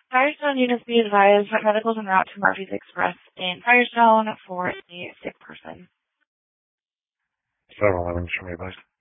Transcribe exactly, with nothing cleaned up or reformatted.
Firestone units be advised that medicals en route to Murphy's Express in Firestone for a sick person. seven eleven, show me advice.